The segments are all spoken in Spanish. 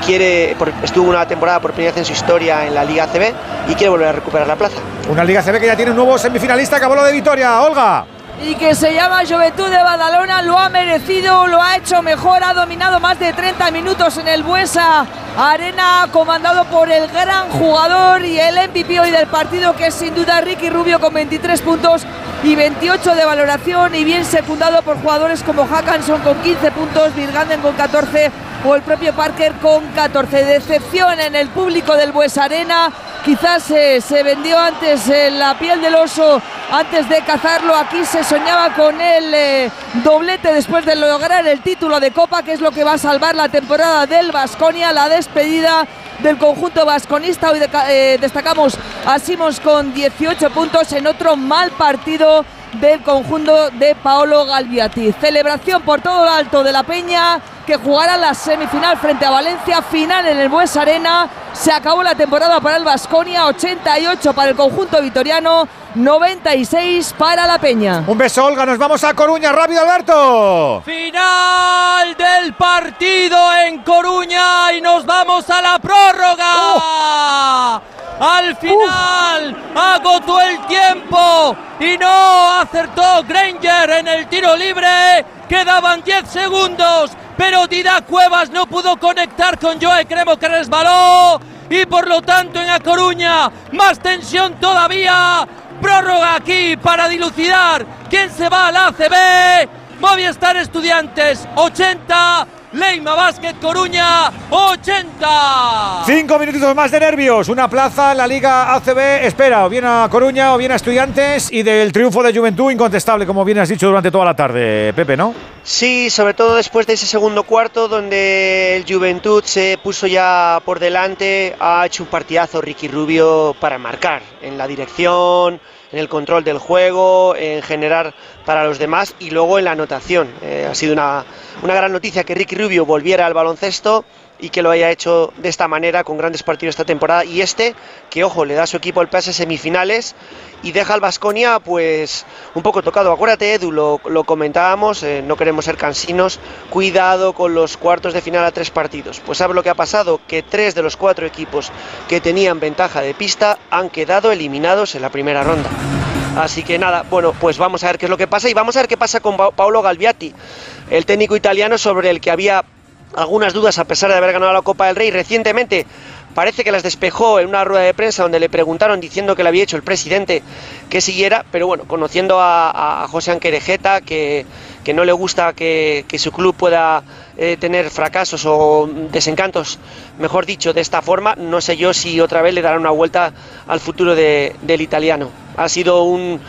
estuvo una temporada por primera vez en su historia en la Liga ACB y quiere volver a recuperar la plaza. Una Liga ACB que ya tiene un nuevo semifinalista, acabó lo de Vitoria, Olga. Y que se llama Joventut de Badalona, lo ha merecido, lo ha hecho mejor, ha dominado más de 30 minutos en el Buesa Arena, comandado por el gran jugador y el MVP hoy del partido, que es sin duda Ricky Rubio, con 23 puntos y 28 de valoración, y bien secundado por jugadores como Hackanson con 15 puntos, Virganden con 14 o el propio Parker con 14. Decepción en el público del Buesa Arena, quizás se vendió antes la piel del oso antes de cazarlo. Aquí se soñaba con el doblete después de lograr el título de Copa, que es lo que va a salvar la temporada del Baskonia, la despedida del conjunto vasconista. Hoy destacamos a Simons con 18 puntos en otro mal partido del conjunto de Paolo Galviati. Celebración por todo lo alto de la Peña, que jugará la semifinal frente a Valencia, final en el Buesa Arena. Se acabó la temporada para el Baskonia, 88 para el conjunto vitoriano, 96 para la Peña. Un beso, Olga, nos vamos a Coruña, rápido, Alberto. Final del partido en Coruña y nos vamos a la prórroga. Al final agotó el tiempo y no acertó Granger en el tiro libre. Quedaban 10 segundos, pero Didac Cuevas no pudo conectar con Joe Cremo, que resbaló, y por lo tanto en A Coruña más tensión todavía. Prórroga aquí para dilucidar quién se va a la ACB. Movistar Estudiantes 80, Leima Basket Coruña 80. 5 minutitos más de nervios. Una plaza en la Liga ACB espera o bien a Coruña o bien a Estudiantes, y del triunfo de Joventut incontestable, como bien has dicho durante toda la tarde, Pepe, ¿no? Sí, sobre todo después de ese segundo cuarto donde el Joventut se puso ya por delante. Ha hecho un partidazo Ricky Rubio para marcar en la dirección, en el control del juego, en generar para los demás y luego en la anotación. Ha sido una gran noticia que Ricky Rubio volviera al baloncesto y que lo haya hecho de esta manera, con grandes partidos esta temporada, y que ojo, le da a su equipo el pase a semifinales y deja al Baskonia pues un poco tocado. Acuérdate, Edu, lo comentábamos, no queremos ser cansinos, cuidado con los cuartos de final a 3 partidos. Pues ¿sabes lo que ha pasado? Que 3 de los 4 equipos que tenían ventaja de pista han quedado eliminados en la primera ronda. Así que nada, bueno, pues vamos a ver qué es lo que pasa, y vamos a ver qué pasa con Paolo Galviati, el técnico italiano sobre el que había algunas dudas a pesar de haber ganado la Copa del Rey recientemente. Parece que las despejó en una rueda de prensa donde le preguntaron, diciendo que le había hecho el presidente que siguiera, pero bueno, conociendo a José Anquerejeta, que no le gusta que su club pueda tener fracasos o desencantos, mejor dicho, de esta forma, no sé yo si otra vez le dará una vuelta al futuro del italiano. Ha sido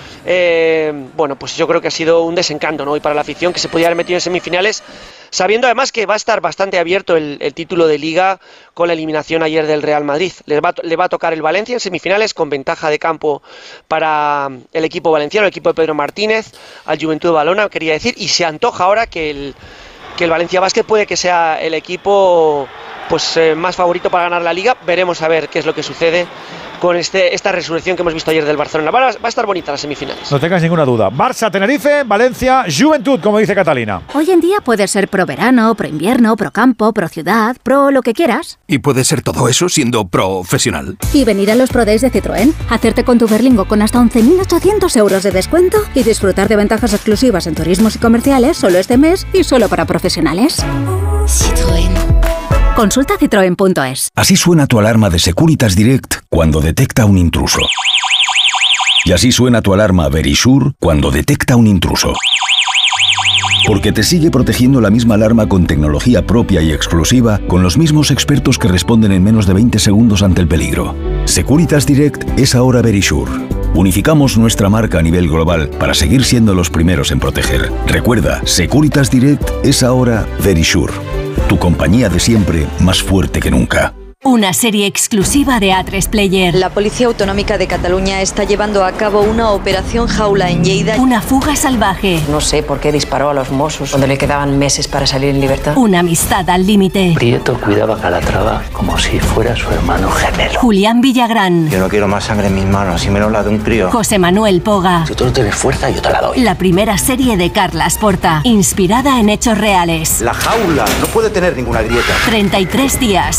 bueno, pues yo creo que ha sido un desencanto, ¿no? Y para la afición, que se podía haber metido en semifinales, sabiendo además que va a estar bastante abierto el título de Liga con la eliminación ayer del Real Madrid. Le va a tocar el Valencia en semifinales, con ventaja de campo para el equipo valenciano, el equipo de Pedro Martínez, al Joventut de Badalona, quería decir, y se antoja ahora que el Valencia Basket puede que sea el equipo pues más favorito para ganar la Liga. Veremos a ver qué es lo que sucede con esta resurrección que hemos visto ayer del Barcelona. Va a estar bonita las semifinales. No tengas ninguna duda. Barça, Tenerife, Valencia, Joventut, como dice Catalina. Hoy en día puedes ser pro verano, pro invierno, pro campo, pro ciudad, pro lo que quieras. Y puedes ser todo eso siendo profesional. Y venir a los Pro Days de Citroën, hacerte con tu Berlingo con hasta 11.800 euros de descuento y disfrutar de ventajas exclusivas en turismos y comerciales solo este mes y solo para profesionales. Citroën. Consulta citroen.es. Así suena tu alarma de Securitas Direct cuando detecta un intruso. Y así suena tu alarma Verisure cuando detecta un intruso. Porque te sigue protegiendo la misma alarma con tecnología propia y exclusiva, con los mismos expertos que responden en menos de 20 segundos ante el peligro. Securitas Direct es ahora Verisure. Unificamos nuestra marca a nivel global para seguir siendo los primeros en proteger. Recuerda, Securitas Direct es ahora Verisure. Tu compañía de siempre, más fuerte que nunca. Una serie exclusiva de A3 Player. La Policía Autonómica de Cataluña está llevando a cabo una operación jaula en Lleida. Una fuga salvaje. No sé por qué disparó a los Mossos cuando le quedaban meses para salir en libertad. Una amistad al límite. Prieto cuidaba a Calatrava como si fuera su hermano gemelo. Julián Villagrán. Yo no quiero más sangre en mis manos, y menos la de un crío. José Manuel Poga. Si tú no tienes fuerza, yo te la doy. La primera serie de Carlas Porta, inspirada en hechos reales. La jaula no puede tener ninguna grieta. 33 días.